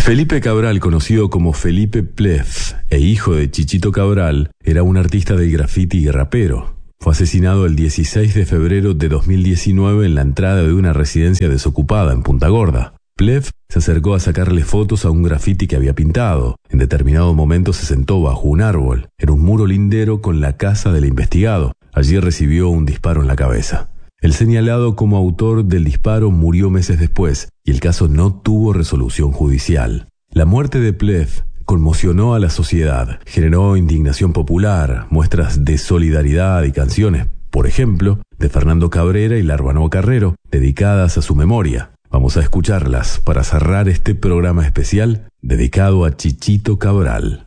Felipe Cabral, conocido como Felipe Plef e hijo de Chichito Cabral, era un artista del graffiti y rapero. Fue asesinado el 16 de febrero de 2019 en la entrada de una residencia desocupada en Punta Gorda. Plef se acercó a sacarle fotos a un graffiti que había pintado. En determinado momento se sentó bajo un árbol, en un muro lindero con la casa del investigado. Allí recibió un disparo en la cabeza. El señalado como autor del disparo murió meses después y el caso no tuvo resolución judicial. La muerte de Plef conmocionó a la sociedad, generó indignación popular, muestras de solidaridad y canciones, por ejemplo, de Fernando Cabrera y Larbanoa Carrero, dedicadas a su memoria. Vamos a escucharlas para cerrar este programa especial dedicado a Chichito Cabral.